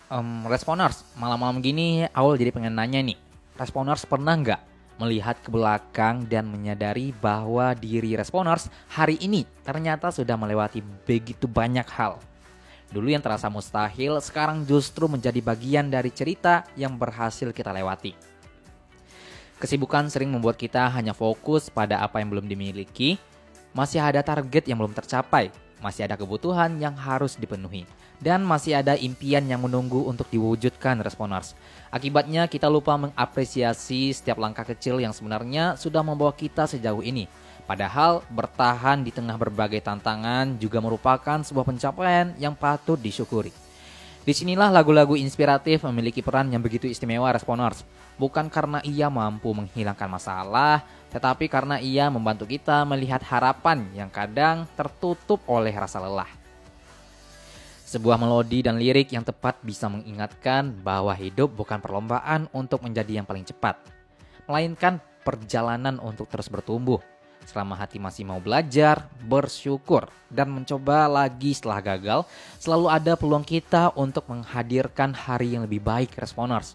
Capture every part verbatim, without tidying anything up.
Em, responers, malam-malam gini Aul jadi pengen nanya nih. Responers pernah nggak melihat ke belakang dan menyadari bahwa diri responers hari ini ternyata sudah melewati begitu banyak hal. Dulu yang terasa mustahil, sekarang justru menjadi bagian dari cerita yang berhasil kita lewati. Kesibukan sering membuat kita hanya fokus pada apa yang belum dimiliki, masih ada target yang belum tercapai, masih ada kebutuhan yang harus dipenuhi, dan masih ada impian yang menunggu untuk diwujudkan responers. Akibatnya kita lupa mengapresiasi setiap langkah kecil yang sebenarnya sudah membawa kita sejauh ini. Padahal bertahan di tengah berbagai tantangan juga merupakan sebuah pencapaian yang patut disyukuri. Disinilah lagu-lagu inspiratif memiliki peran yang begitu istimewa responers. Bukan karena ia mampu menghilangkan masalah, tetapi karena ia membantu kita melihat harapan yang kadang tertutup oleh rasa lelah. Sebuah melodi dan lirik yang tepat bisa mengingatkan bahwa hidup bukan perlombaan untuk menjadi yang paling cepat, melainkan perjalanan untuk terus bertumbuh. Selama hati masih mau belajar, bersyukur, dan mencoba lagi setelah gagal, selalu ada peluang kita untuk menghadirkan hari yang lebih baik responers.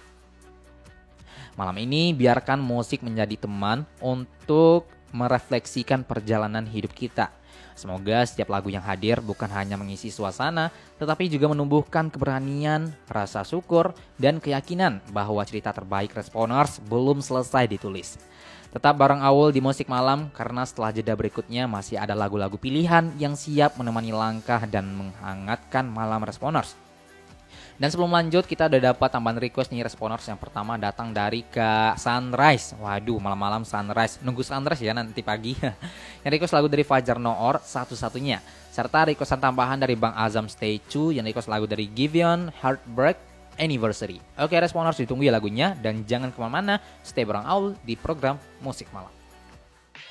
Malam ini biarkan musik menjadi teman untuk merefleksikan perjalanan hidup kita. Semoga setiap lagu yang hadir bukan hanya mengisi suasana, tetapi juga menumbuhkan keberanian, rasa syukur, dan keyakinan bahwa cerita terbaik responers belum selesai ditulis. Tetap bareng Aul di Musik Malam, karena setelah jeda berikutnya masih ada lagu-lagu pilihan yang siap menemani langkah dan menghangatkan malam responers. Dan sebelum lanjut, kita udah dapat tambahan request nih responers. Yang pertama datang dari Kak Sunrise. Waduh, malam-malam Sunrise. Nunggu Sunrise ya nanti pagi. Yang request lagu dari Fajar Noor satu-satunya. Serta requestan tambahan dari Bang Azam Stay True. Yang request lagu dari Giveon Heartbreak Anniversary. Oke responers, ditunggu ya lagunya. Dan jangan kemana-mana, stay bareng Aul di program Musik Malam.